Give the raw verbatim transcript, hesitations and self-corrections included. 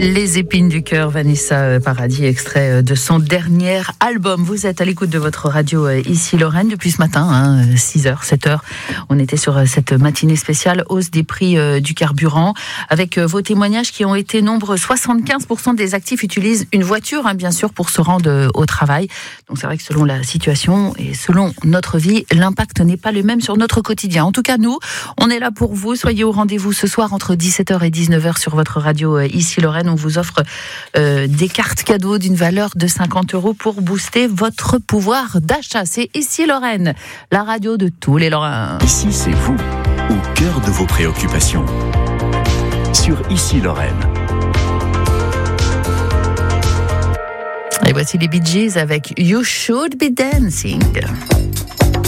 Les épines du cœur, Vanessa Paradis, extrait de son dernier album. Vous êtes à l'écoute de votre radio ici Lorraine depuis ce matin, hein, six heures, sept heures. On était sur cette matinée spéciale hausse des prix du carburant avec vos témoignages qui ont été nombreux. soixante-quinze pour cent des actifs utilisent une voiture, hein, bien sûr, pour se rendre au travail. Donc c'est vrai que selon la situation et selon notre vie, l'impact n'est pas le même sur notre quotidien. En tout cas, nous, on est là pour vous. Soyez au rendez-vous ce soir entre dix-sept heures et dix-neuf heures sur votre radio ici Lorraine. On vous offre euh, des cartes cadeaux d'une valeur de cinquante euros pour booster votre pouvoir d'achat. C'est ici Lorraine, la radio de tous les Lorrains. Ici, c'est vous, au cœur de vos préoccupations. Sur Ici Lorraine. Et voici les Bee Gees avec You Should Be Dancing.